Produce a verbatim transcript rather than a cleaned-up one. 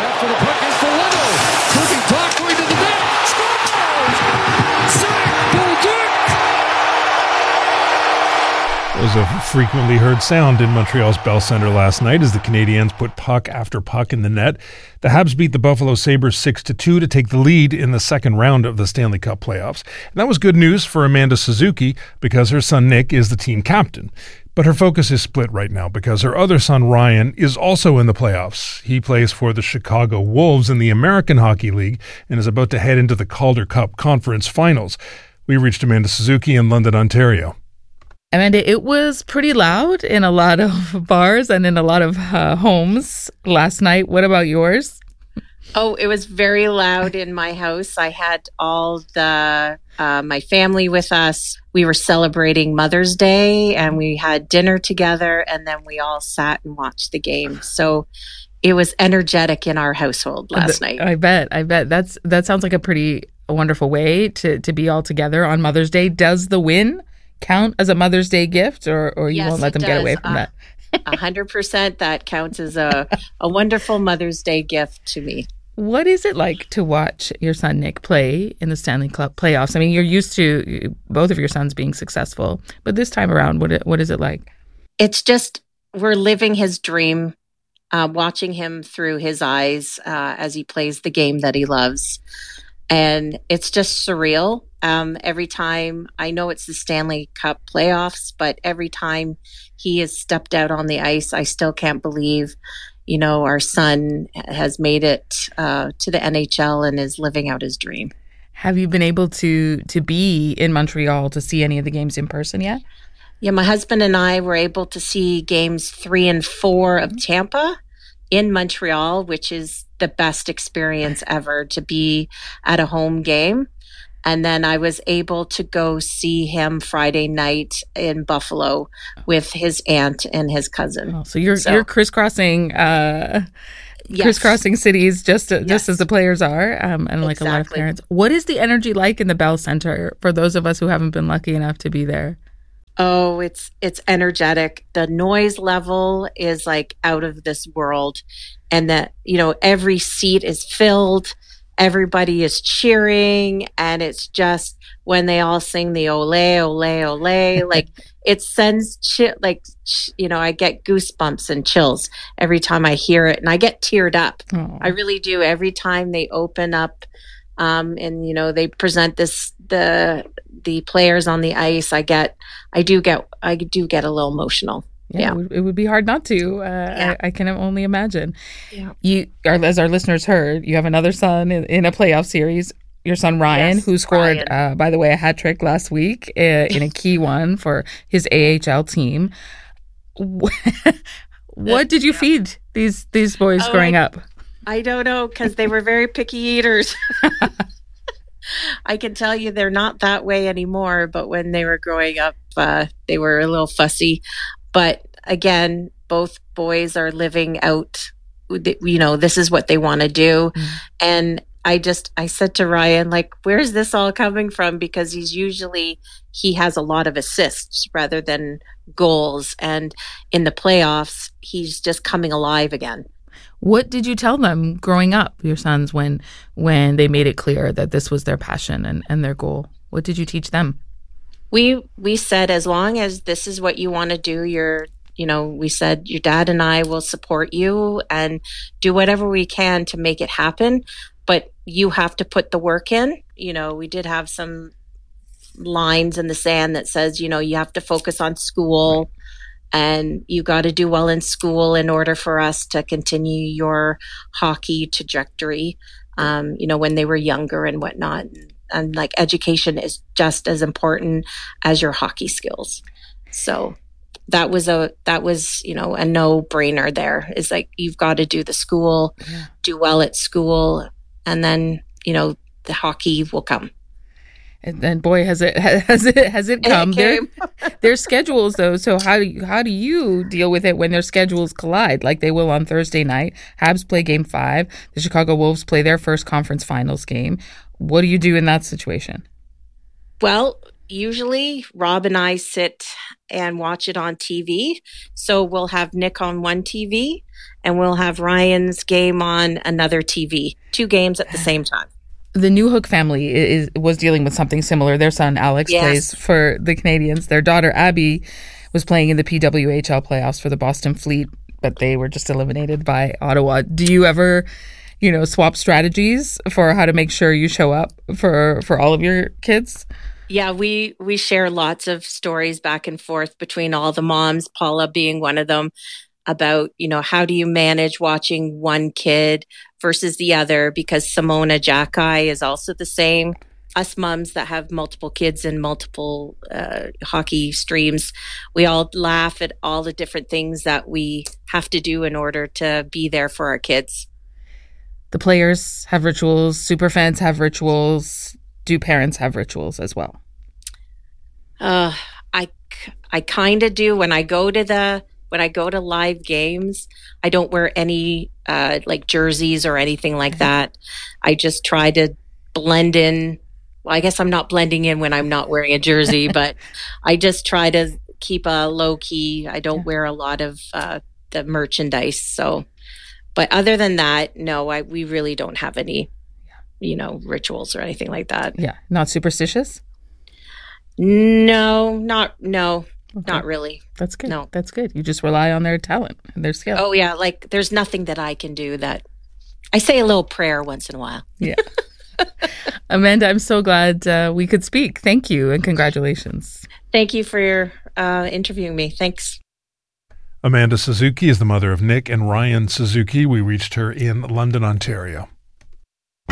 Net for the puck is for Leno. Cooking talk going to the net. Scores! Zach Bolduc! It was a frequently heard sound in Montreal's Bell Centre last night as the Canadiens put puck after puck in the net. The Habs beat the Buffalo Sabres six to two to take the lead in the second round of the Stanley Cup playoffs. And that was good news for Amanda Suzuki because her son Nick is the team captain. But her focus is split right now because her other son Ryan is also in the playoffs. He plays for the Chicago Wolves in the American Hockey League and is about to head into the Calder Cup Conference Finals. We reached Amanda Suzuki in London, Ontario. Amanda, it was pretty loud in a lot of bars and in a lot of uh, homes last night. What about yours? Oh, it was very loud in my house. I had all the uh, my family with us. We were celebrating Mother's Day and we had dinner together and then we all sat and watched the game. So it was energetic in our household last night. I bet. I bet. That's that sounds like a pretty wonderful way to, to be all together on Mother's Day. Does the win count as a Mother's Day gift, or, or you yes, won't let them does. get away from uh, that? A hundred percent that counts as a, a wonderful Mother's Day gift to me. What is it like to watch your son Nick play in the Stanley Cup playoffs? I mean, you're used to both of your sons being successful, but this time around, what what is it like? It's just, we're living his dream, uh, watching him through his eyes uh, as he plays the game that he loves. And it's just surreal. Um, every time, I know it's the Stanley Cup playoffs, but every time he has stepped out on the ice, I still can't believe, you know, our son has made it uh, to the N H L and is living out his dream. Have you been able to to be in Montreal to see any of the games in person yet? Yeah, my husband and I were able to see games three and four of Tampa in Montreal, which is the best experience ever to be at a home game. And then I was able to go see him Friday night in Buffalo with his aunt and his cousin. Oh, so you're so, you're crisscrossing uh, yes. crisscrossing cities just to, yes. just as the players are, um, and like exactly. a lot of parents. What is the energy like in the Bell Centre for those of us who haven't been lucky enough to be there? Oh, it's it's energetic. The noise level is like out of this world, and that, you know, every seat is filled. Everybody is cheering, and it's just when they all sing the ole, ole, ole, like it sends chill, like, you know, I get goosebumps and chills every time I hear it, and I get teared up. Aww. I really do. Every time they open up, um, and you know, they present this the the players on the ice, I get, I do get, I do get a little emotional. Yeah, yeah. It, would, it would be hard not to. Uh, yeah. I, I can only imagine. Yeah. You, as our listeners heard, you have another son in, in a playoff series. Your son Ryan, yes, who scored, Ryan. Uh, by the way, a hat trick last week uh, in a key one for his A H L team. What did you yeah. feed these these boys oh, growing I, up? I don't know, because they were very picky eaters. I can tell you they're not that way anymore, but when they were growing up, uh, they were a little fussy. But again, both boys are living out, you know, this is what they want to do. Mm. And I just, I said to Ryan, like, where's this all coming from? Because he's usually, he has a lot of assists rather than goals. And in the playoffs, he's just coming alive again. What did you tell them growing up, your sons, when when they made it clear that this was their passion and, and their goal? What did you teach them? We we said, as long as this is what you want to do, you're, you know, we said your dad and I will support you and do whatever we can to make it happen. But you have to put the work in. You know, we did have some lines in the sand that says, you know, you have to focus on school. Right. And you got to do well in school in order for us to continue your hockey trajectory, um, you know, when they were younger and whatnot. And like education is just as important as your hockey skills. So that was a, that was, you know, a no brainer there. Is like, you've got to do the school, yeah. do well at school, and then, you know, the hockey will come. And then, boy, has it has it has it come? It their, their schedules, though. So how do you, how do you deal with it when their schedules collide, like they will on Thursday night? Habs play Game Five. The Chicago Wolves play their first conference finals game. What do you do in that situation? Well, usually Rob and I sit and watch it on T V. So we'll have Nick on one T V and we'll have Ryan's game on another T V. Two games at the same time. The Newhook family is was dealing with something similar. Their son Alex Yes. plays for the Canadians. Their daughter Abby was playing in the P W H L playoffs for the Boston Fleet, but they were just eliminated by Ottawa. Do you ever, you know, swap strategies for how to make sure you show up for for all of your kids? Yeah, we we share lots of stories back and forth between all the moms, Paula being one of them, about, you know, how do you manage watching one kid versus the other, because Simona Jacki is also the same. Us moms that have multiple kids and multiple uh, hockey streams, we all laugh at all the different things that we have to do in order to be there for our kids. The players have rituals, superfans have rituals. Do parents have rituals as well? Uh, I, I kind of do. When I go to the when I go to live games, I don't wear any uh, like jerseys or anything like that. I just try to blend in. Well, I guess I'm not blending in when I'm not wearing a jersey, but I just try to keep a low key. I don't wear a lot of uh, the merchandise. So, but other than that, no, I we really don't have any, you know, rituals or anything like that. Yeah, not superstitious? No, not no, Okay. not really. That's good. No. That's good. You just rely on their talent and their skill. Oh yeah, like there's nothing that I can do that. I say a little prayer once in a while. Yeah. Amanda, I'm so glad uh, we could speak. Thank you and congratulations. Thank you for your uh, interviewing me. Thanks. Amanda Suzuki is the mother of Nick and Ryan Suzuki. We reached her in London, Ontario.